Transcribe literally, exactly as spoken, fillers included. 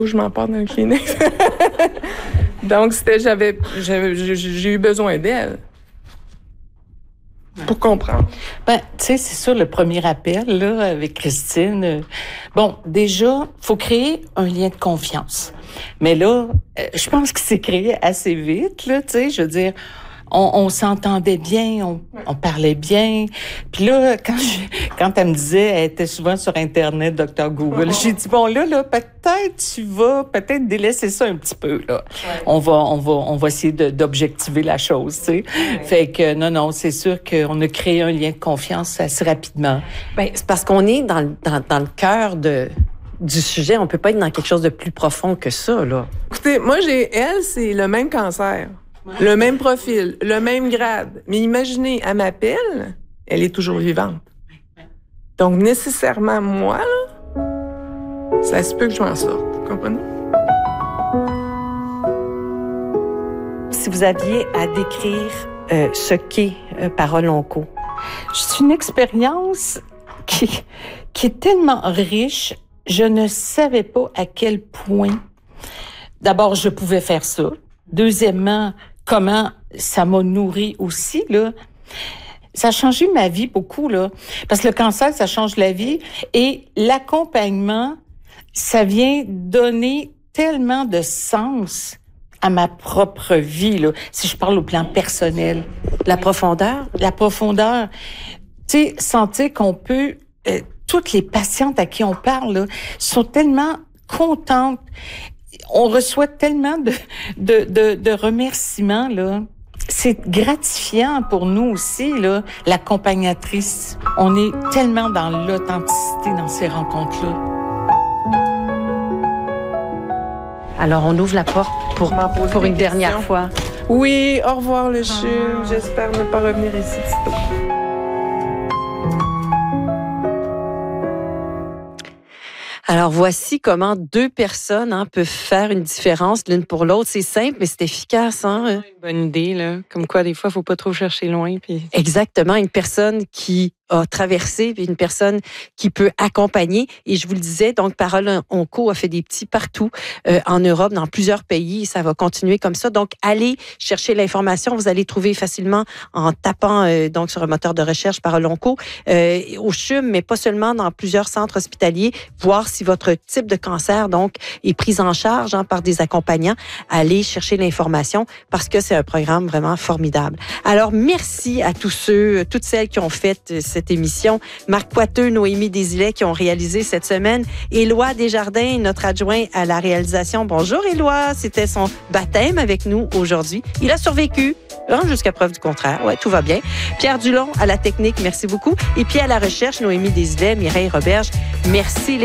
Je m'en pars dans le Kleenex. Donc, c'était, j'avais, j'avais, j'ai eu besoin d'elle. Pour comprendre. Ben, tu sais, c'est sûr, le premier appel, là, avec Christine. Euh, bon, déjà, faut créer un lien de confiance. Mais là, euh, je pense qu'il s'est créé assez vite, là, tu sais, je veux dire, on, on s'entendait bien, on, on parlait bien. Puis là, quand je, quand elle me disait, elle était souvent sur Internet, docteur Google, oh. J'ai dit, bon, là, là, peut-être tu vas peut-être délaisser ça un petit peu, là. Ouais. On va, on va, on va essayer de, d'objectiver la chose, tu sais. Ouais. Fait que, non, non, c'est sûr qu'on a créé un lien de confiance assez rapidement. Ben, c'est parce qu'on est dans, le- dans, dans le cœur de, du sujet. On peut pas être dans quelque chose de plus profond que ça, là. Écoutez, moi, j'ai, elle, c'est le même cancer. Le même profil, le même grade. Mais imaginez, elle m'appelle, elle est toujours vivante. Donc, nécessairement, moi, là, ça se peut que je m'en sorte. Vous comprenez? Si vous aviez à décrire euh, ce qu'est euh, Parole Onco. C'est une expérience qui, qui est tellement riche. Je ne savais pas à quel point, d'abord, je pouvais faire ça. Deuxièmement, comment ça m'a nourri aussi, là. Ça a changé ma vie beaucoup, là. Parce que le cancer, ça change la vie. Et l'accompagnement, ça vient donner tellement de sens à ma propre vie, là. Si je parle au plan personnel. La profondeur? La profondeur. Tu sais, sentir qu'on peut... Euh, toutes les patientes à qui on parle, là, sont tellement contentes. On reçoit tellement de, de, de, de remerciements, là. C'est gratifiant pour nous aussi, là, l'accompagnatrice. On est tellement dans l'authenticité dans ces rencontres-là. Alors, on ouvre la porte pour, pour une dernière questions. fois. Oui, au revoir le C H U M. J'espère ne pas revenir ici sitôt. Alors, voici comment deux personnes hein, peuvent faire une différence l'une pour l'autre. C'est simple, mais c'est efficace. Hein? Une bonne idée, là. Comme quoi, des fois, il ne faut pas trop chercher loin. Puis... Exactement. Une personne qui a traversé, puis une personne qui peut accompagner. Et je vous le disais, donc, Parole Onco a fait des petits partout euh, en Europe, dans plusieurs pays. Ça va continuer comme ça. Donc, allez chercher l'information. Vous allez trouver facilement en tapant euh, donc sur un moteur de recherche Parole Onco euh, au C H U M, mais pas seulement dans plusieurs centres hospitaliers. Voir si votre type de cancer, donc, est pris en charge hein, par des accompagnants. Allez chercher l'information parce que c'est un programme vraiment formidable. Alors, merci à tous ceux, toutes celles qui ont fait cette émission. Marc Poiteux, Noémie Desilets qui ont réalisé cette semaine. Éloi Desjardins, notre adjoint à la réalisation. Bonjour Éloi, c'était son baptême avec nous aujourd'hui. Il a survécu, hein, jusqu'à preuve du contraire. Ouais, tout va bien. Pierre Dulon à la technique, merci beaucoup. Et puis à la recherche, Noémie Desilets, Mireille Roberge, merci.